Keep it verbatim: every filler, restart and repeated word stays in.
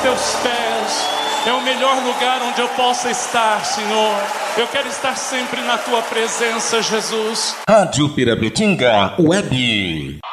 teus pés. É o melhor lugar onde eu possa estar, Senhor. Eu quero estar sempre na tua presença, Jesus. Rádio Pirabetinga Web.